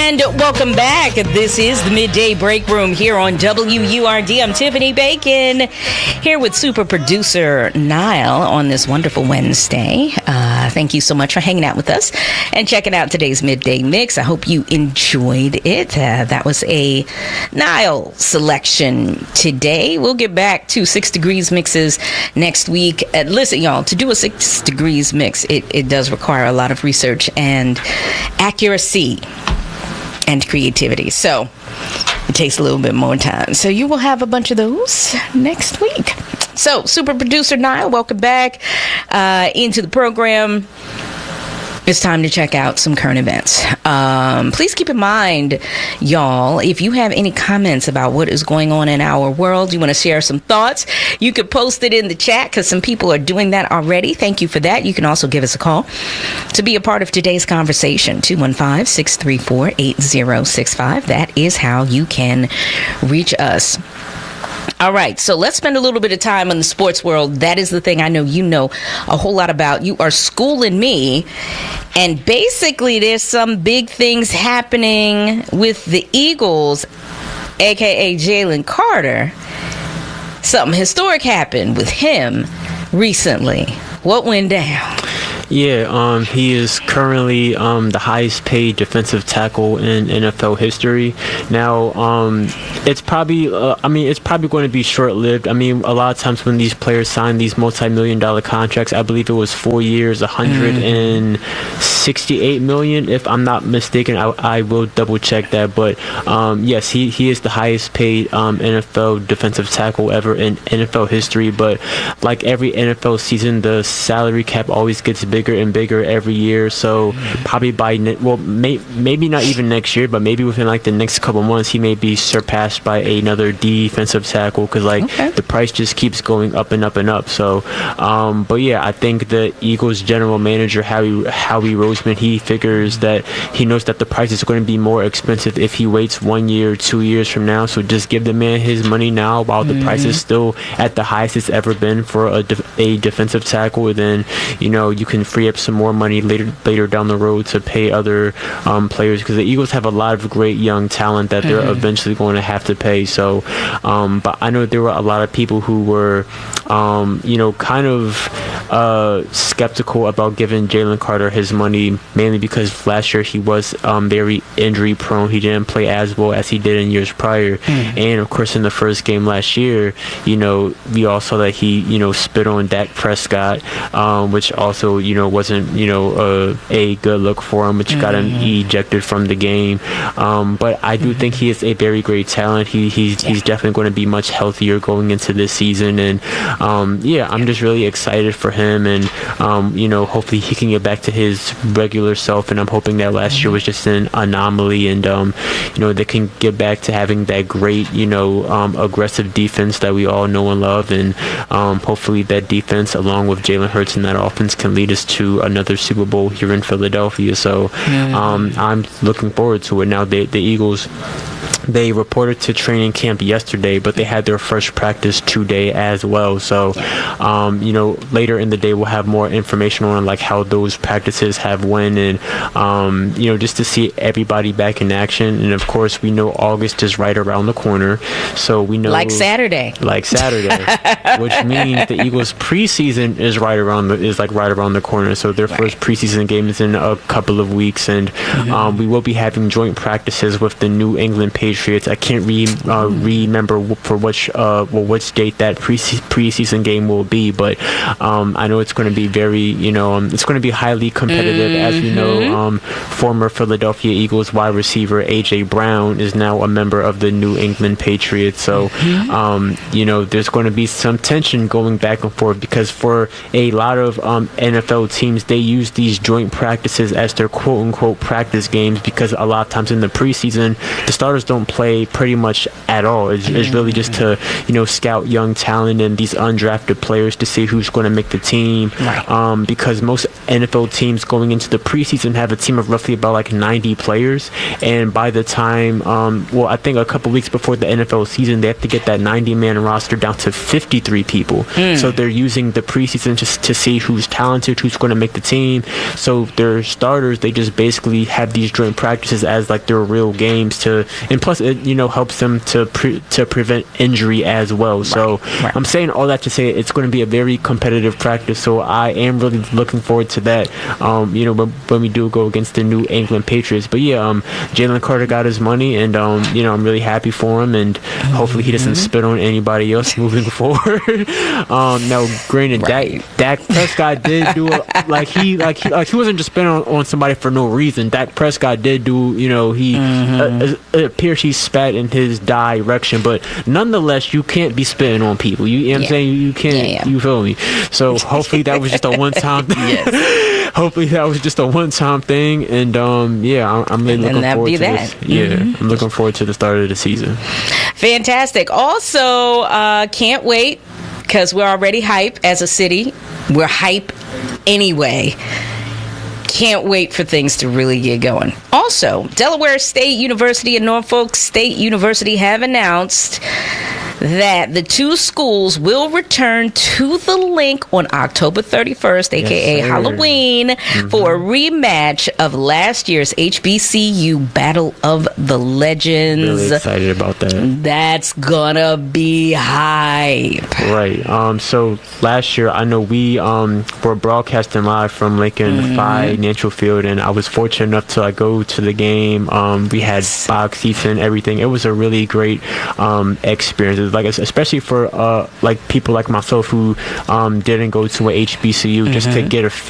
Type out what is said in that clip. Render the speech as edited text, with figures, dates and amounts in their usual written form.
And welcome back. This is the Midday Break Room here on WURD. I'm Tiffany Bacon here with super producer Niall on this wonderful Wednesday. Thank you so much for hanging out with us and checking out today's Midday Mix. I hope you enjoyed it. That was a Niall selection today. We'll get back to 6 Degrees mixes next week. Listen, y'all, to do a 6 Degrees mix, it does require a lot of research and accuracy and creativity. So it takes a little bit more time. So you will have a bunch of those next week. So super producer Niall, welcome back into the program. It's time to check out some current events. Please keep in mind, y'all, if you have any comments about what is going on in our world, you want to share some thoughts, you could post it in the chat because some people are doing that already. Thank you for that. You can also give us a call to be a part of today's conversation, 215-634-8065. That is how you can reach us. All right, so let's spend a little bit of time on the sports world. That is the thing I know you know a whole lot about. You are schooling me, and basically there's some big things happening with the Eagles, a.k.a. Jalen Carter. Something historic happened with him recently. What went down? Yeah, he is currently the highest paid defensive tackle in NFL history. Now, it's probably going to be short-lived. I mean, a lot of times when these players sign these multi-million-dollar contracts, I believe it was 4 years, $168 million, if I'm not mistaken. I will double-check that. But, yes, he is the highest paid NFL defensive tackle ever in NFL history. But like every NFL season, the salary cap always gets bigger and bigger every year, so probably by maybe not even next year, but maybe within like the next couple months he may be surpassed by another defensive tackle because the price just keeps going up and up and up. So but yeah, I think the Eagles general manager Howie Roseman, he figures that he knows that the price is going to be more expensive if he waits 1 year, 2 years from now. So just give the man his money now while the price is still at the highest it's ever been for a defensive tackle, and then you can free up some more money later down the road to pay other players, because the Eagles have a lot of great young talent that they're eventually going to have to pay. So but I know there were a lot of people who were kind of skeptical about giving Jalen Carter his money, mainly because last year he was very injury prone. He didn't play as well as he did in years prior, and of course in the first game last year, we all saw that he spit on Dak Prescott, which also wasn't a good look for him, which got him ejected from the game. But I do think he is a very great talent. He's definitely going to be much healthier going into this season, and I'm just really excited for him, and hopefully he can get back to his regular self. And I'm hoping that last year was just an anomaly, and they can get back to having that great aggressive defense that we all know and love, and hopefully that defense along with Jalen Hurts and that offense can lead us to another Super Bowl here in Philadelphia. So I'm looking forward to it. Now the Eagles, they reported to training camp yesterday, but they had their first practice today as well. So, later in the day we'll have more information on like how those practices have went, and just to see everybody back in action. And of course, we know August is right around the corner, so we know like Saturday, which means the Eagles preseason is right around the corner. So their first preseason game is in a couple of weeks, and we will be having joint practices with the New England Patriots. I can't remember for which date that preseason game will be, but I know it's going to be very, it's going to be highly competitive. As we know, former Philadelphia Eagles wide receiver A.J. Brown is now a member of the New England Patriots. So, there's going to be some tension going back and forth, because for a lot of NFL teams, they use these joint practices as their quote-unquote practice games, because a lot of times in the preseason, the starters don't don't play pretty much at all. It's really just to, scout young talent and these undrafted players to see who's going to make the team. Right. Because most NFL teams going into the preseason have a team of roughly about like 90 players, and by the time, I think a couple weeks before the NFL season, they have to get that 90-man roster down to 53 people. So they're using the preseason just to see who's talented, who's going to make the team. So their starters, they just basically have these joint practices as like their real games and plus it helps them to prevent injury as well. So Right. I'm saying all that to say it's going to be a very competitive practice. So I am really looking forward to that. When we do go against the New England Patriots. But yeah, Jalen Carter got his money, and I'm really happy for him, and hopefully he doesn't spit on anybody else moving forward. Now, granted, Right. Dak Prescott did do he wasn't just spitting on somebody for no reason. Dak Prescott did do, it appears he spat in his direction, but nonetheless, you can't be spitting on people. You know what I'm saying? You can't. You feel me? So hopefully that was just a one-time thing. Yes. Hopefully that was just a one-time thing, and I'm really looking forward to this. Yeah, I'm looking forward to the start of the season. Fantastic. Also, can't wait, because we're already hype as a city. We're hype anyway. Can't wait for things to really get going. Also, Delaware State University and Norfolk State University have announced that the two schools will return to the link on October 31st, aka Yes, sir. Halloween, for a rematch of last year's HBCU Battle of the Legends. Really excited about that. That's gonna be hype. Right. So last year, I know we were broadcasting live from Lincoln Financial Field, and I was fortunate enough to go to the game. We had box seats and everything. It was a really great experience. Especially for people like myself who didn't go to a HBCU, just to get a